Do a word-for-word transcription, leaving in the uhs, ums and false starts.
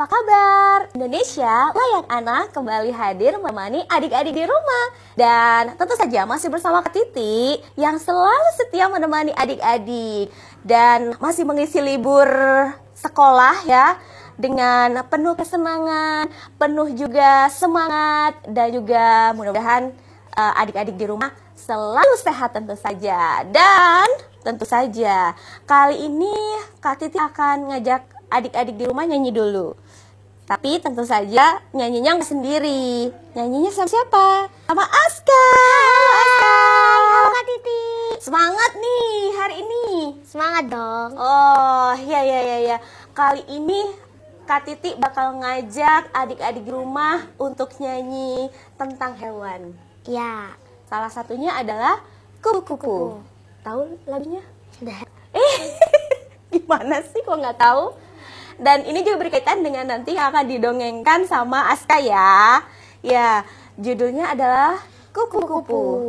apa kabar? Indonesia, layak anak kembali hadir menemani adik-adik di rumah. Dan tentu saja masih bersama Kak Titi yang selalu setia menemani adik-adik. Dan masih mengisi libur sekolah ya, dengan penuh kesenangan, penuh juga semangat, dan juga mudah-mudahan uh, adik-adik di rumah selalu sehat tentu saja. Dan tentu saja kali ini Kak Titi akan ngajak adik-adik di rumah nyanyi dulu. Tapi tentu saja nyanyinya nggak sendiri. Nyanyinya sama siapa? Sama Aska. Halo Aska. Halo Kak Titi. Semangat nih hari ini. Semangat dong. Oh ya ya ya ya. Kali ini Kak Titi bakal ngajak adik-adik di rumah untuk nyanyi tentang hewan. Ya. Salah satunya adalah kupu-kupu. Tahu lagunya? Sudah. Eh, gimana sih kok nggak tahu? Dan ini juga berkaitan dengan nanti yang akan didongengkan sama Aska ya. Ya, judulnya adalah Kupu-Kupu.